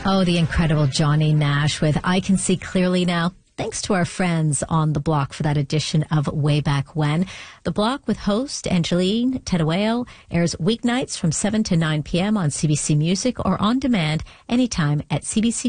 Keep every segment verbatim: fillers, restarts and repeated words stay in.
Oh, the incredible Johnny Nash with I Can See Clearly Now. Thanks to our friends on The Block for that edition of Way Back When. The Block with host Angeline Tedueo airs weeknights from seven to nine p.m. on C B C Music or on demand anytime at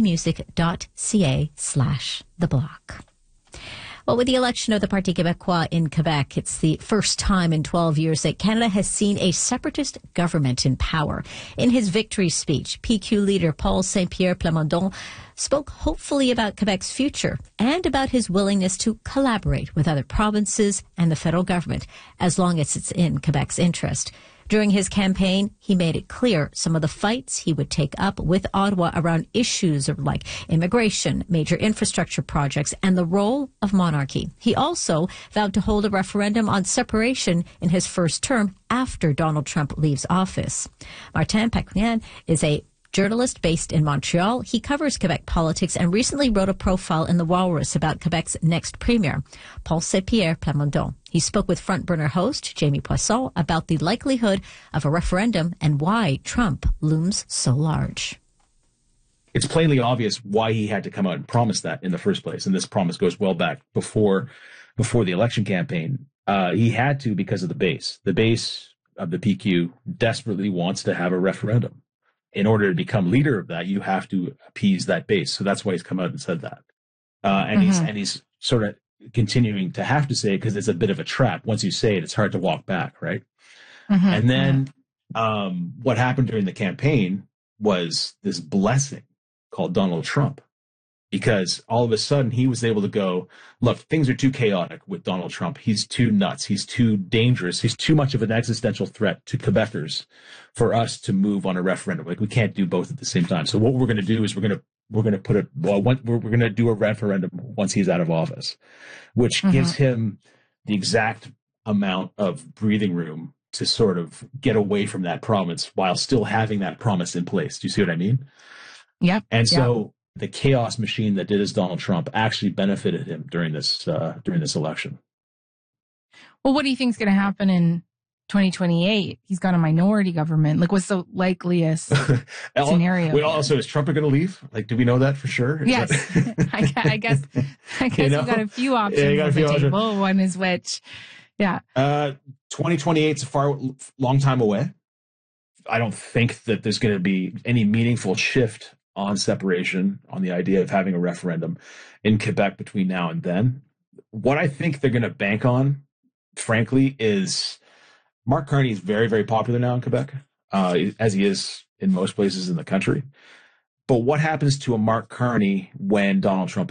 cbcmusic.ca slash The Block. Well, with the election of the Parti Québécois in Quebec, it's the first time in twelve years that Canada has seen a separatist government in power. In his victory speech, P Q leader Paul Saint-Pierre Plamondon spoke hopefully about Quebec's future and about his willingness to collaborate with other provinces and the federal government as long as it's in Quebec's interest. During his campaign, he made it clear some of the fights he would take up with Ottawa around issues of like immigration, major infrastructure projects, and the role of monarchy. He also vowed to hold a referendum on separation in his first term after Donald Trump leaves office. Martin Paquin is a journalist based in Montreal. He covers Quebec politics and recently wrote a profile in The Walrus about Quebec's next premier, Paul Saint-Pierre Plamondon. He spoke with Front Burner host Jamie Poisson about the likelihood of a referendum and why Trump looms so large. It's plainly obvious why he had to come out and promise that in the first place. And this promise goes well back before before the election campaign. Uh, he had to because of the base. The base of the P Q desperately wants to have a referendum. In order to become leader of that, you have to appease that base. So that's why he's come out and said that. Uh, and mm-hmm. he's and he's sort of continuing to have to say it because it's a bit of a trap. Once you say it, it's hard to walk back, right? Mm-hmm. And then um, what happened during the campaign was this blessing called Donald Trump, because all of a sudden he was able to go, look, things are too chaotic with Donald Trump. He's too nuts. He's too dangerous. He's too much of an existential threat to Quebecers for us to move on a referendum. Like, we can't do both at the same time. So what we're going to do is we're going to we're going to put it. Well, we're, we're going to do a referendum once he's out of office, which mm-hmm. gives him the exact amount of breathing room to sort of get away from that promise while still having that promise in place. Do you see what I mean? Yeah. And so. Yep. The chaos machine that did as Donald Trump actually benefited him during this uh, during this election. Well, what do you think is going to happen in twenty twenty-eight? He's got a minority government. Like, what's the likeliest scenario? Wait, also, is Trump going to leave? Like, do we know that for sure? Is yes. That... I, I guess. I guess you know? We've got a few options yeah, you got a few on the table. Options. One is which, yeah. Uh, twenty twenty-eight is a far long time away. I don't think that there's going to be any meaningful shift on separation, on the idea of having a referendum in Quebec between now and then. What I think they're going to bank on, frankly, is Mark Carney is very, very popular now in Quebec, uh, as he is in most places in the country. But what happens to a Mark Carney when Donald Trump is